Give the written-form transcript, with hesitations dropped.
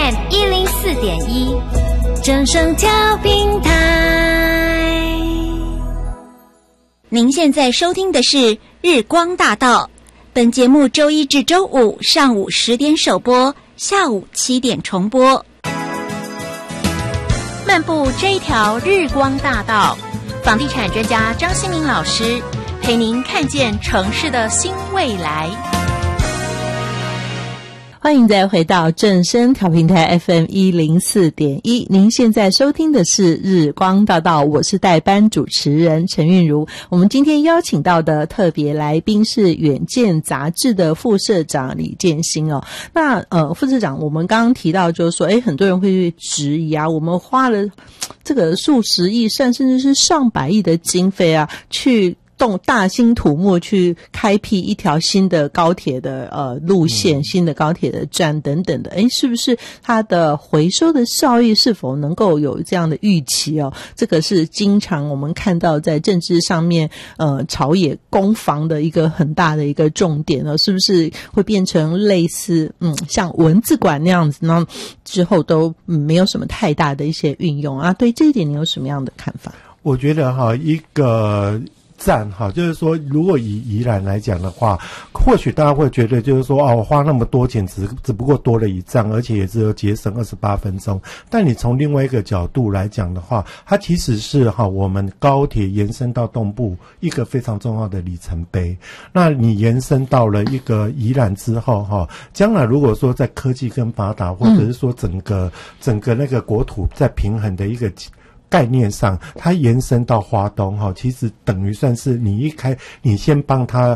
FM 104.1，正声调频台。 您现在收听的是日光大道，本节目周一至周五上午10点首播，下午7点重播。 漫步这一条日光大道，房地产专家张新明老师陪您看见城市的新未来。 欢迎再回到正声调频台 FM 104.1，您现在收听的是日光大道，我是代班主持人陈韵如。我们今天邀请到的特别来宾是远见杂志的副社长李建新哦。那副社长，我们刚刚提到就是说，很多人会去质疑啊，我们花了这个数十亿甚至是上百亿的经费啊，去大兴土木去开辟一条新的高铁的路线，新的高铁的站等等的，是不是它的回收的效益是否能够有这样的预期哦？这个是经常我们看到在政治上面朝野攻防的一个很大的一个重点哦，是不是会变成类似像文字馆那样子呢？之后都没有什么太大的一些运用啊？对这一点你有什么样的看法？ 我觉得一个站就是说，如果以宜兰来讲的话，或许大家会觉得就是说我花那么多钱只不过多了一站，而且也只有节省28分钟。但你从另外一个角度来讲的话，它其实是我们高铁延伸到东部一个非常重要的里程碑。那你延伸到了一个宜兰之后将来如果说在科技更发达，或者是说整个那个国土在平衡的一个概念上，它延伸到花东其实等于算是你先帮它